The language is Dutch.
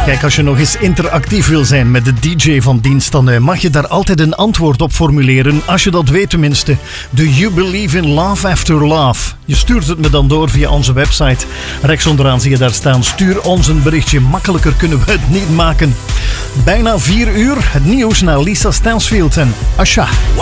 Kijk, als je nog eens interactief wil zijn met de DJ van dienst, dan mag je daar altijd een antwoord op formuleren. Als je dat weet tenminste. Do you believe in love after love? Je stuurt het me dan door via onze website. Rechts onderaan zie je daar staan. Stuur ons een berichtje. Makkelijker kunnen we het niet maken. Bijna 4 uur. Het nieuws naar Lisa Stansfield en Asha.